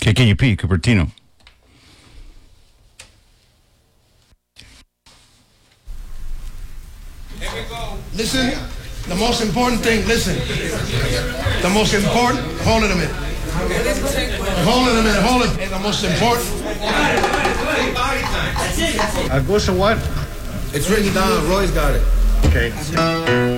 KKUP, Cupertino. Listen, the most important thing, listen. The most important, hold it a minute. Hold it a minute, hold it. And the most important. Go to what? It's written down, Roy's got it. Okay.